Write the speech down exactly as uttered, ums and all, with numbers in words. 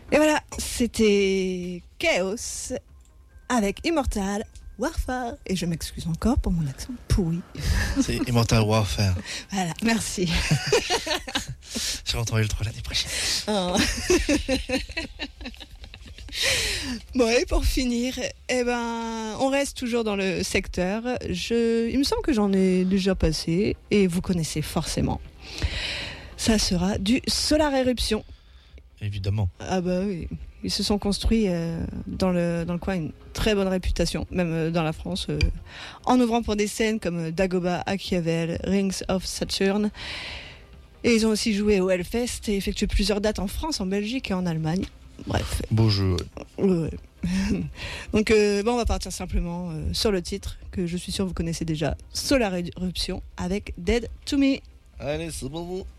Et voilà, c'était Chaos avec Immortal Warfare. Et je m'excuse encore pour mon accent pourri. C'est Immortal Warfare. Voilà, merci. Je rentre en Ultra l'année prochaine. Oh. Bon, et pour finir, eh ben, on reste toujours dans le secteur. Je, il me semble que j'en ai déjà passé et vous connaissez forcément. Ça sera du Solar Eruption. Évidemment. Ah bah oui, ils se sont construits euh, dans, le, dans le coin une très bonne réputation, même euh, dans la France, euh, en ouvrant pour des scènes comme Dagoba, Achiavel, Rings of Saturn. Et ils ont aussi joué au Hellfest et effectué plusieurs dates en France, en Belgique et en Allemagne. Bref. Beau jeu. Ouais. Donc euh, bon, on va partir simplement euh, sur le titre que je suis sûr vous connaissez déjà, Solar Eruption avec Dead to Me. Allez, c'est bon.